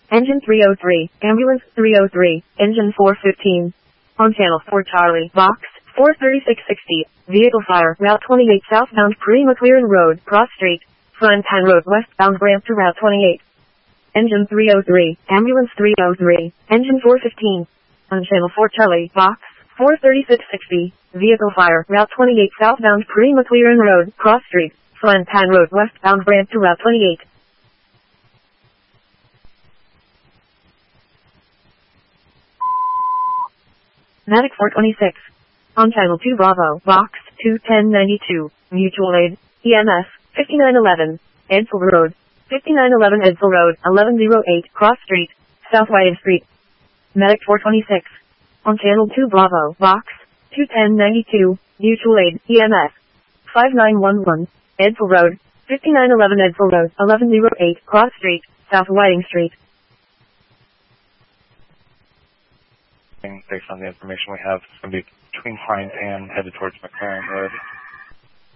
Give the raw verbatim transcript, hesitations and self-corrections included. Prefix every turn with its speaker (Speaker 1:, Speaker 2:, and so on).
Speaker 1: Engine three oh three, Ambulance three oh three, Engine four fifteen. On Channel four Charlie, Box four thirty-six sixty, Vehicle Fire, Route twenty-eight southbound Pre-McLaren Road, Cross Street, Frying Pan Road westbound ramp to Route twenty-eight. Engine three oh three, Ambulance three oh three, Engine four fifteen. On Channel four Charlie, Box four thirty-six sixty, Vehicle Fire, Route twenty-eight southbound Pre-McLaren Road, Cross Street, Frying Pan Road westbound ramp to Route twenty-eight. Medic four twenty-six. On Channel two Bravo, Box two ten ninety-two, Mutual Aid, E M S, fifty-nine eleven, Edsel Road, fifty-nine eleven Edsel Road, eleven oh eight, Cross Street, South Whiting Street. Medic four twenty-six. On Channel two Bravo, Box two ten ninety-two, Mutual Aid, E M S, five nine one one, Edsel Road, fifty-nine eleven Edsel Road, eleven oh eight, Cross Street, South Whiting Street.
Speaker 2: Based on the information we have, it's going to be between Hines and headed towards McLaren Road.